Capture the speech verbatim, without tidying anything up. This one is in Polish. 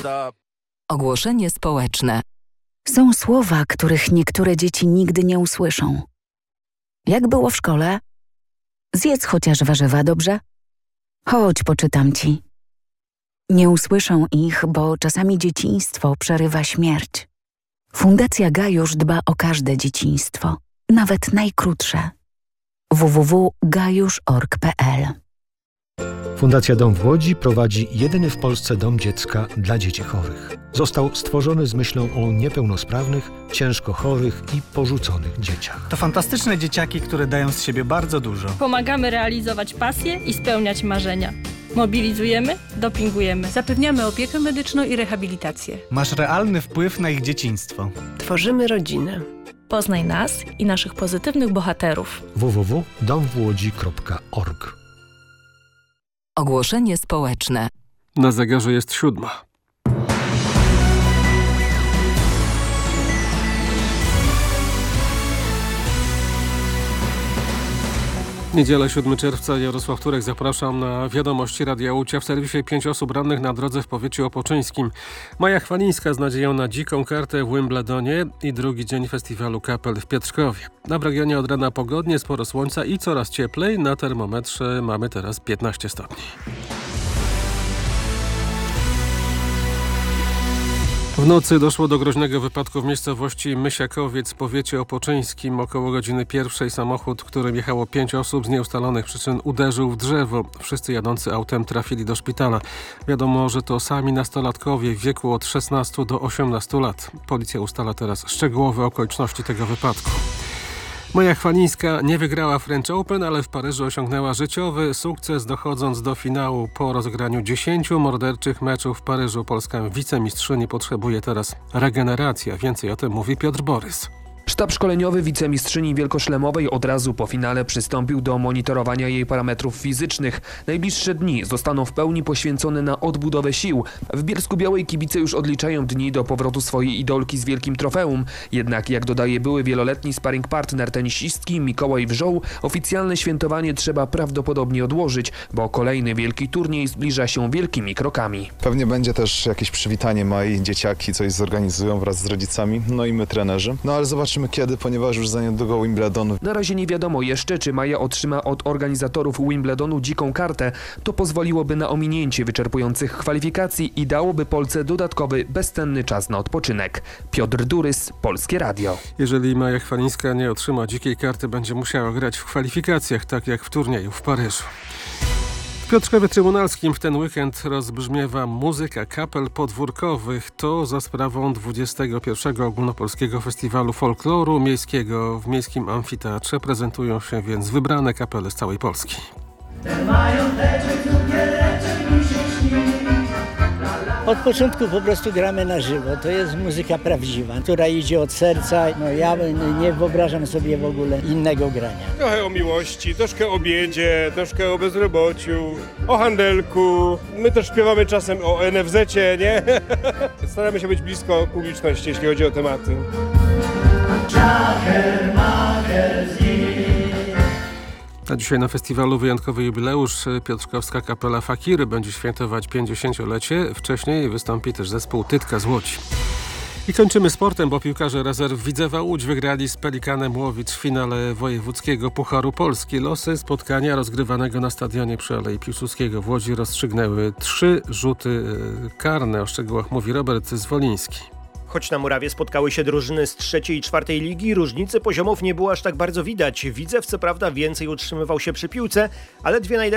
Prawda. Ogłoszenie społeczne. Są słowa, których niektóre dzieci nigdy nie usłyszą. Jak było w szkole? Zjedz chociaż warzywa, dobrze? Chodź, poczytam ci. Nie usłyszą ich, bo czasami dzieciństwo przerywa śmierć. Fundacja Gajusz dba o każde dzieciństwo, nawet najkrótsze. w w w kropka gajusz kropka org kropka p l. Fundacja Dom w Łodzi prowadzi jedyny w Polsce dom dziecka dla dzieci chorych. Został stworzony z myślą o niepełnosprawnych, ciężko chorych i porzuconych dzieciach. To fantastyczne dzieciaki, które dają z siebie bardzo dużo. Pomagamy realizować pasje i spełniać marzenia. Mobilizujemy, dopingujemy. Zapewniamy opiekę medyczną i rehabilitację. Masz realny wpływ na ich dzieciństwo. Tworzymy rodzinę. Poznaj nas i naszych pozytywnych bohaterów. w w w kropka dom w łodzi kropka org. Ogłoszenie społeczne. Na zegarze jest siódma. Niedzielę siódmego czerwca, Jarosław Turek, zapraszam na wiadomości Radia Łucja. W serwisie pięć osób rannych na drodze w powiecie opoczyńskim. Maja Chwalińska z nadzieją na dziką kartę w Wimbledonie i drugi dzień festiwalu kapel w Pietrzkowie. Na w regionie od rana pogodnie, sporo słońca i coraz cieplej. Na termometrze mamy teraz piętnaście stopni. W nocy doszło do groźnego wypadku w miejscowości Mysiakowiec w powiecie opoczyńskim. Około godziny pierwszej samochód, którym jechało pięć osób, z nieustalonych przyczyn uderzył w drzewo. Wszyscy jadący autem trafili do szpitala. Wiadomo, że to sami nastolatkowie w wieku od szesnastu do osiemnastu lat. Policja ustala teraz szczegółowe okoliczności tego wypadku. Maja Chwalińska nie wygrała French Open, ale w Paryżu osiągnęła życiowy sukces, dochodząc do finału. Po rozegraniu dziesięciu morderczych meczów w Paryżu polska wicemistrzyni potrzebuje teraz regeneracji. Więcej o tym mówi Piotr Borys. Sztab szkoleniowy wicemistrzyni wielkoszlemowej od razu po finale przystąpił do monitorowania jej parametrów fizycznych. Najbliższe dni zostaną w pełni poświęcone na odbudowę sił. W Bielsku-Białej kibice już odliczają dni do powrotu swojej idolki z wielkim trofeum. Jednak, jak dodaje były wieloletni sparring partner tenisistki Mikołaj Wrzoł, oficjalne świętowanie trzeba prawdopodobnie odłożyć, bo kolejny wielki turniej zbliża się wielkimi krokami. Pewnie będzie też jakieś przywitanie Mai, dzieciaki coś zorganizują wraz z rodzicami, no i my trenerzy. No ale zobaczymy kiedy, ponieważ już za niedługo Wimbledon. Na razie nie wiadomo jeszcze, czy Maja otrzyma od organizatorów Wimbledonu dziką kartę. To pozwoliłoby na ominięcie wyczerpujących kwalifikacji i dałoby Polsce dodatkowy, bezcenny czas na odpoczynek. Piotr Durys, Polskie Radio. Jeżeli Maja Chwalińska nie otrzyma dzikiej karty, będzie musiała grać w kwalifikacjach, tak jak w turnieju w Paryżu. W Piotrkowie Trybunalskim w ten weekend rozbrzmiewa muzyka kapel podwórkowych. To za sprawą dwudziestego pierwszego Ogólnopolskiego Festiwalu Folkloru Miejskiego. W Miejskim Amfiteatrze prezentują się więc wybrane kapele z całej Polski. Od początku po prostu gramy na żywo. To jest muzyka prawdziwa, która idzie od serca. No ja nie wyobrażam sobie w ogóle innego grania. Trochę o miłości, troszkę o biedzie, troszkę o bezrobociu, o handelku. My też śpiewamy czasem o en ef zecie, nie? Staramy się być blisko publiczności, jeśli chodzi o tematy. A dzisiaj na festiwalu wyjątkowy jubileusz. Piotrkowska Kapela Fakiry będzie świętować pięćdziesięciolecie. Wcześniej wystąpi też zespół Tytka z Łodzi. I kończymy sportem, bo piłkarze rezerw Widzewa Łódź wygrali z Pelikanem Łowicz w finale wojewódzkiego Pucharu Polski. Losy spotkania rozgrywanego na stadionie przy Alei Piłsudskiego w Łodzi rozstrzygnęły trzy rzuty karne. O szczegółach mówi Robert Zwoliński. Choć na murawie spotkały się drużyny z trzeciej i czwartej ligi, różnicy poziomów nie było aż tak bardzo widać. Widzew co prawda więcej utrzymywał się przy piłce, ale dwie najlepsze